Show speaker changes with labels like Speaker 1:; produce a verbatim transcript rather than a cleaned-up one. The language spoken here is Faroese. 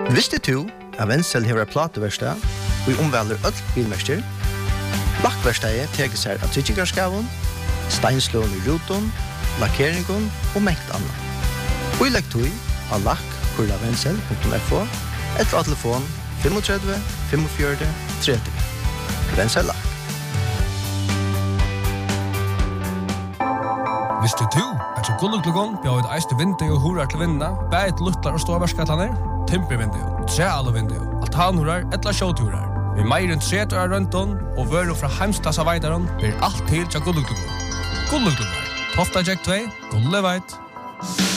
Speaker 1: Visste du at Wenzel hever plateverstad og omvelder øll bilmester? Lakkverstadet teker seg av tryggigarskaven, steinslån i ruton, lakkeringen og mengt annet. Og i lekk tog av lakk kurla wenzel punktum f o eller av telefon tre fem fem fem tre tre. Wenzel lakk.
Speaker 2: Visste du at så gulluklugon bjør et eiste vindu og horar til vinna, bæt luttlar og ståverskatlaner, timpervindu, trealvindu, altanhorar, etla sjåturar. Vi meir enn tretu av rønton og vøru fra heimstasa veidaron blir alt til til gulluklugon. Gulluklugon, Tofta Jack två, Gulleveit.